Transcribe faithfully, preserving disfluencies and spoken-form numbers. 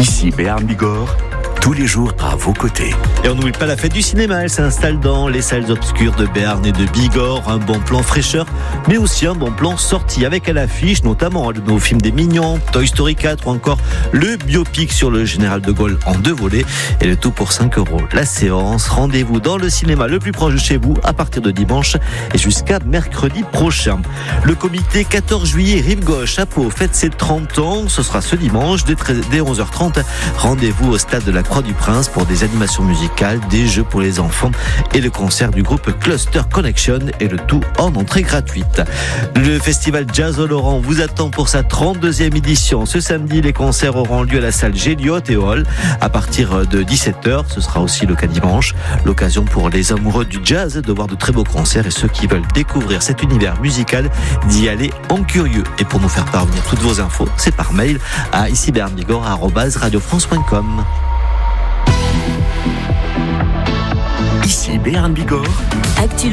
Ici Béarn Bigorre, tous les jours à vos côtés. Et on n'oublie pas la fête du cinéma, elle s'installe dans les salles obscures de Béarn et de Bigorre. Un bon plan fraîcheur, mais aussi un bon plan sortie avec à l'affiche, notamment de nos films des Mignons, Toy Story quatre ou encore le biopic sur le général de Gaulle en deux volets. Et le tout pour cinq euros. La séance, rendez-vous dans le cinéma le plus proche de chez vous à partir de dimanche et jusqu'à mercredi prochain. Le comité quatorze juillet Rive Gauche à Pau fête ses trente ans. Ce sera ce dimanche dès onze heures trente. Rendez-vous au stade de la Croix du Prince pour des animations musicales, des jeux pour les enfants et le concert du groupe Cluster Connection et le tout en entrée gratuite. Le festival Jazz Oloron vous attend pour sa trente-deuxième édition. Ce samedi, les concerts auront lieu à la salle Géliot et Hall à partir de dix-sept heures. Ce sera aussi le cas dimanche. L'occasion pour les amoureux du jazz de voir de très beaux concerts et ceux qui veulent découvrir cet univers musical d'y aller en curieux. Et pour nous faire parvenir toutes vos infos, c'est par mail à ici béarn bigorre arobase radio france point com. Ici Béarn Bigorre. Actu